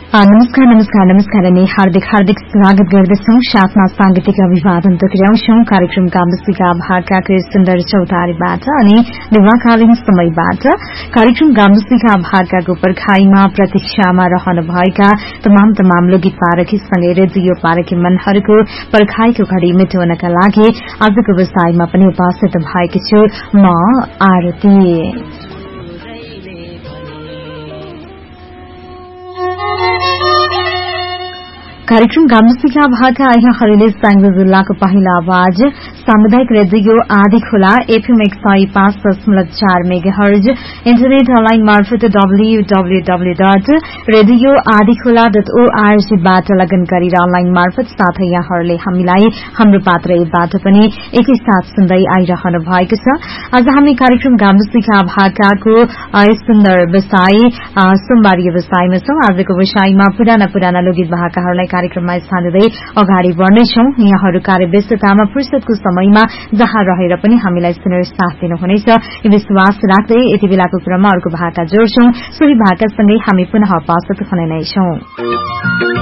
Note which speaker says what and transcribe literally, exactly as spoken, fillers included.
Speaker 1: नमस्कार नमस्कार नमस्कार अनि हार्दिक हार्दिक स्वागत गर्दछौं। साथमा सांगीतिक अभिवादन टोक्याउँछौं कार्यक्रम गाम्बुसीका भागका सुन्दर चौतारीबाट अनि दिवाकालीन समयबाट। कार्यक्रम गाम्बुसीका भागका गोपरखाईमा प्रतीक्षामा रहनुभएका तमाम तमाम लोकगीत पारखीसँगै रेडियो पारखी मनहरूको पर्खाईको घड़ी मेटाउनका लागि आजको व्यवसायमा पनि उपस्थित भएकी छु म आरती। कार्यक्रम गाम्बुसीका भागका यहाँहरूले साङ्गो जिल्लाको पहिला आवाज सामुदायिक रेडियो आधी खोला एफएम एक सय पाँच दशमलव चार मेगाहर्ज इन्टरनेट अनलाइन मार्फत डब्ल्यूडब्ल्यूडब्ल्यू डट रेडियो आधी खोला डट ओआरजीबाट लगन गरेर अनलाइन मार्फत साथै यहाँहरूले हामीलाई हाम्रो पात्रबाट पनि एकैसाथ सुन्दै आइरहनु भएको छ। आज हामी कार्यक्रम गाम्बुसीका भागकाको सुन्दर व्यवसाय सोमबार व्यवसायमा छौं। आजको व्यवसायमा पुराना पुराना लोकगीत भाकाहरूलाई कार्यक्रममा स्थान दिँदै अगाडि बढ्नेछौं। यहाँहरू कार्यव्यस्ततामा फुर्सदको समयमा जहाँ रहेर पनि हामीलाई सुनेर साथ दिनुहुनेछ यो विश्वास राख्दै यति बेलाको क्रममा अर्को भाका जोड्छौं। सोही भाकासँगै हामी पुनः उपस्थित हुने नै छौं।